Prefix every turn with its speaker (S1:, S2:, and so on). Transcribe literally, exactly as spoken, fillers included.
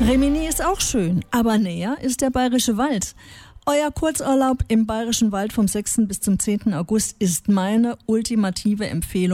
S1: Rimini ist auch schön, aber näher ist der Bayerische Wald. Euer Kurzurlaub im Bayerischen Wald vom sechsten bis zum zehnten August ist meine ultimative Empfehlung.